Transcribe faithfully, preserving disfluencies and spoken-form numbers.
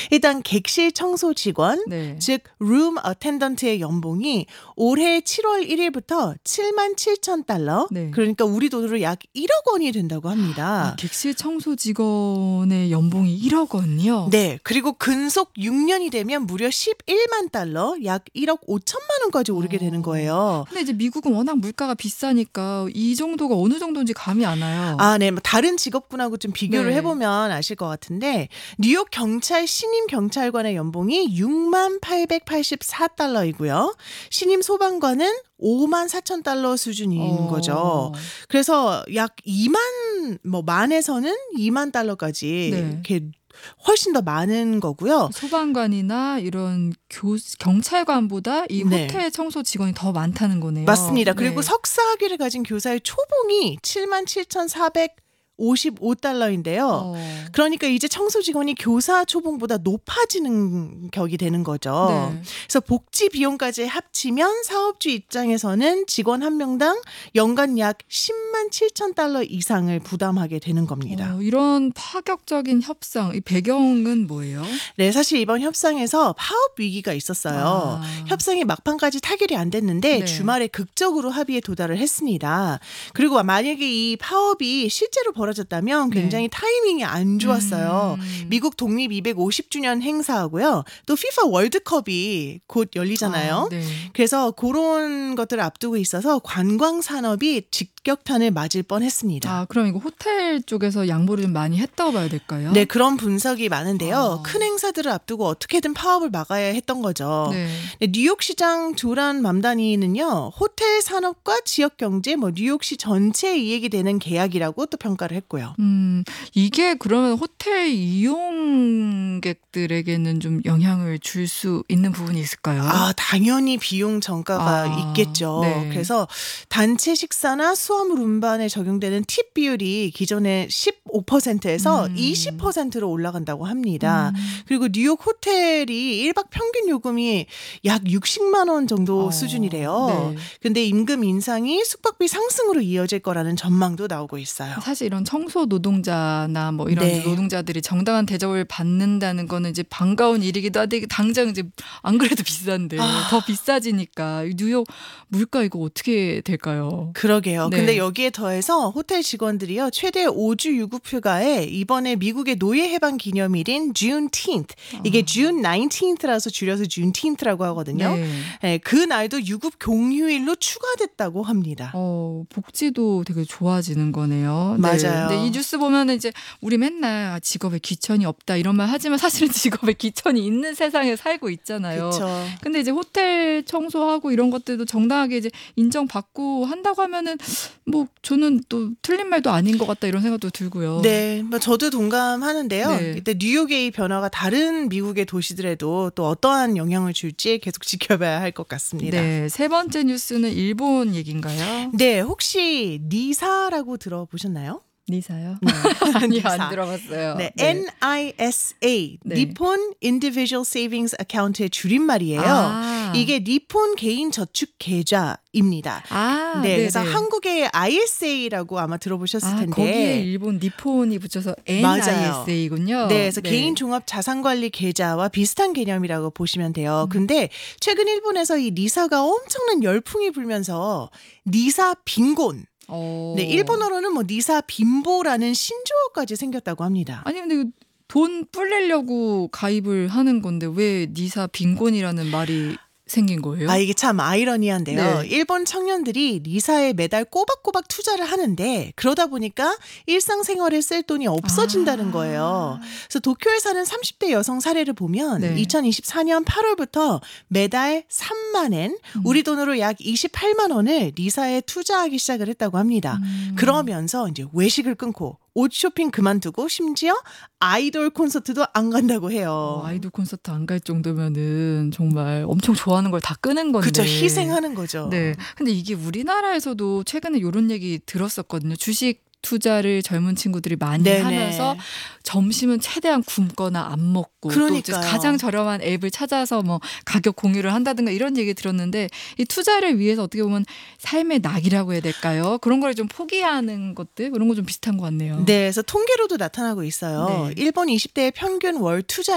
일단 객실 청소 직원, 네. 즉 room attendant의 연봉이 올해 칠월 일일부터 칠만 칠천 달러, 네. 그러니까 우리 돈으로 약 일억 원이 된다고 합니다. 아, 객실 청소 직원의 연봉이 일억 원이요? 네, 그리고 근속 육 년이 되면 무려 십일만 달러, 약 일억 오천만 원까지 오르게 되는 거예요. 근데 이제 미국은 워낙 물가가 비싸니까 이 정도가 어느 정도인지 감이 안 와요. 아, 네. 뭐 다른 직업군하고 좀 비교를 네. 해보면 아실 것 같은데 뉴욕 경찰 신임 경찰관의 연봉이 육만 팔백팔십사 달러이고요. 신임 소방관은 오만 사천 달러 수준인 어. 거죠. 그래서 약 이만 뭐 만에서는 이만 달러까지 네. 이렇게 훨씬 더 많은 거고요. 소방관이나 이런 교, 경찰관보다 이 네. 호텔 청소 직원이 더 많다는 거네요. 맞습니다. 그리고 네. 석사 학위를 가진 교사의 초봉이 칠만 칠천사백오십오 달러인데요. 어. 그러니까 이제 청소 직원이 교사 초봉보다 높아지는 격이 되는 거죠. 네. 그래서 복지 비용까지 합치면 사업주 입장에서는 직원 한 명당 연간 약 십만 칠천 달러 이상을 부담하게 되는 겁니다. 어, 이런 파격적인 협상, 이 배경은 뭐예요? 네, 사실 이번 협상에서 파업 위기가 있었어요. 아. 협상이 막판까지 타결이 안 됐는데 네. 주말에 극적으로 합의에 도달을 했습니다. 그리고 만약에 이 파업이 실제로 벌어졌다면 굉장히 네. 타이밍이 안 좋았어요. 음. 미국 독립 이백오십 주년 행사하고요. 또 피파 월드컵이 곧 열리잖아요. 아, 네. 그래서 그런 것들을 앞두고 있어서 관광 산업이 직격탄을 맞을 뻔했습니다. 아, 그럼 이거 호텔 쪽에서 양보를 좀 많이 했다고 봐야 될까요? 네, 그런 분석이 많은데요. 어. 큰 행사들을 앞두고 어떻게든 파업을 막아야 했던 거죠. 네. 네, 뉴욕시장 조란 맘다니는요. 호텔 산업과 지역 경제, 뭐 뉴욕시 전체에 이익이 되는 계약이라고 또 평가를 했고요. 음, 이게 그러면 호텔 이용객들에게는 좀 영향을 줄 수 있는 부분이 있을까요? 아, 당연히 비용 정가가 아, 있겠죠. 네. 그래서 단체 식사나 수화물 운반에 적용되는 팁 비율이 기존의 십오 퍼센트에서 음. 이십 퍼센트로 올라간다고 합니다. 음. 그리고 뉴욕 호텔이 일 박 평균 요금이 약 육십만 원 정도 어, 수준이래요. 네. 근데 임금 인상이 숙박비 상승으로 이어질 거라는 전망도 나오고 있어요. 사실 이런 청소 노동자나 뭐 이런 네. 노동자들이 정당한 대접을 받는다는 거는 이제 반가운 일이기도 한데 당장 이제 안 그래도 비싼데 아. 더 비싸지니까 뉴욕 물가 이거 어떻게 될까요? 그러게요. 네. 근데 여기에 더해서 호텔 직원들이요. 최대 오 주 유급 휴가에 이번에 미국의 노예 해방 기념일인 Juneteenth. 이게 June nineteenth라서 줄여서 Juneteenth라고 하거든요. 네. 네, 그 날도 유급 공휴일로 추가됐다고 합니다. 어, 복지도 되게 좋아지는 거네요. 네. 맞아요. 근데 이 뉴스 보면은 이제 우리 맨날 아, 직업에 귀천이 없다 이런 말 하지만 사실은 직업에 귀천이 있는 세상에 살고 있잖아요. 그렇죠. 근데 이제 호텔 청소하고 이런 것들도 정당하게 이제 인정받고 한다고 하면은 뭐 저는 또 틀린 말도 아닌 것 같다 이런 생각도 들고요. 네, 뭐 저도 동감하는데요. 네. 이때 뉴욕의 이 변화가 다른 미국의 도시들에도 또 어떠한 영향을 줄지 계속 지켜봐야 할 것 같습니다. 네, 세 번째 뉴스는 일본 얘기인가요? 네, 혹시 니사라고 들어보셨나요? 니사요? 네. 아니 니사. 안 들어봤어요. 네, 엔 아이 에스 에이, 네. 니폰 Individual Savings Account의 줄임말이에요. 아. 이게 니폰 개인 저축 계좌입니다. 아, 네, 네네. 그래서 한국의 아이 에스 에이라고 아마 들어보셨을 아, 텐데. 거기에 일본 니폰이 붙여서 엔 아이 에스 에이군요. 네, 그래서 개인 종합 자산관리 계좌와 비슷한 개념이라고 보시면 돼요. 음. 근데 최근 일본에서 이 니사가 엄청난 열풍이 불면서 니사 빈곤. 어. 네, 일본어로는 뭐 니사 빈보라는 신조어까지 생겼다고 합니다. 아니 근데 이거 돈 불내려고 가입을 하는 건데 왜 니사 빈곤이라는 말이 생긴 거예요? 아, 이게 참 아이러니한데요. 네. 일본 청년들이 니사에 매달 꼬박꼬박 투자를 하는데 그러다 보니까 일상생활에 쓸 돈이 없어진다는 아. 거예요. 그래서 도쿄에 사는 삼십 대 여성 사례를 보면 네. 이천이십사 년 팔월부터 매달 삼만 엔, 음. 우리 돈으로 약 이십팔만 원을 니사에 투자하기 시작을 했다고 합니다. 음. 그러면서 이제 외식을 끊고 옷 쇼핑 그만두고 심지어 아이돌 콘서트도 안 간다고 해요. 어, 아이돌 콘서트 안 갈 정도면은 정말 엄청 좋아하는 걸 다 끄는 건데. 그렇죠. 희생하는 거죠. 네. 근데 이게 우리나라에서도 최근에 이런 얘기 들었었거든요. 주식 투자를 젊은 친구들이 많이 네네. 하면서 점심은 최대한 굶거나 안 먹고 또 이제 그러니까요. 가장 저렴한 앱을 찾아서 뭐 가격 공유를 한다든가 이런 얘기 들었는데 이 투자를 위해서 어떻게 보면 삶의 낙이라고 해야 될까요? 그런 걸 좀 포기하는 것들 그런 거 좀 비슷한 것 같네요. 네, 그래서 통계로도 나타나고 있어요. 네. 일본 이십 대의 평균 월 투자